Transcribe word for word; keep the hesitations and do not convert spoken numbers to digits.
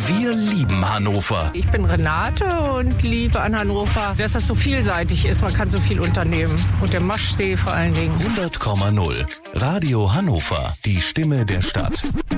Wir lieben Hannover. Ich bin Renate und liebe an Hannover, dass das so vielseitig ist. Man kann so viel unternehmen. Und der Maschsee vor allen Dingen. hundert Komma null. Radio Hannover. Die Stimme der Stadt.